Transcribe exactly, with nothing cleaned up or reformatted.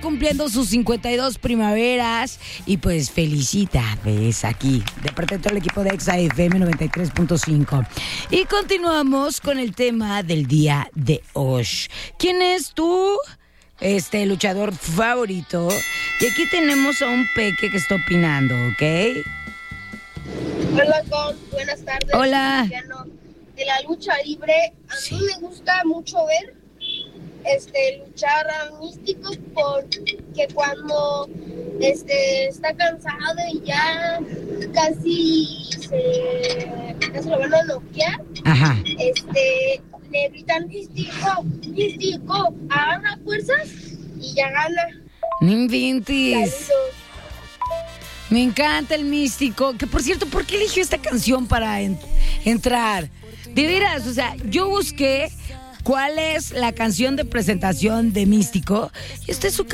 cumpliendo sus cincuenta y dos primaveras y pues felicidades aquí de parte de todo el equipo de Exa F M noventa y tres punto cinco. Y continuamos con el tema del día de hoy. ¿Quién es tu este luchador favorito? Y aquí tenemos a un peque que está opinando, ¿ok? Hola, Con. Buenas tardes. Hola. De la lucha libre, a Sí. mí me gusta mucho ver este luchar a Místico porque cuando este está cansado y ya casi se casi lo van a noquear, Ajá. este le gritan Místico, Místico, agarra fuerzas y ya gana. No inventes. Saludos. Me encanta el Místico. Que por cierto, ¿por qué eligió esta canción para en- entrar? De veras, o sea, yo busqué cuál es la canción de presentación de Místico. Y esta es su